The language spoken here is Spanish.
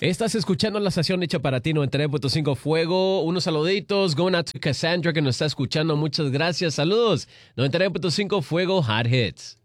Estás escuchando la estación hecha para ti, 99.5 Fuego. Unos saluditos. Going out to Cassandra que nos está escuchando. Muchas gracias. Saludos. 99.5 Fuego Hot Hits.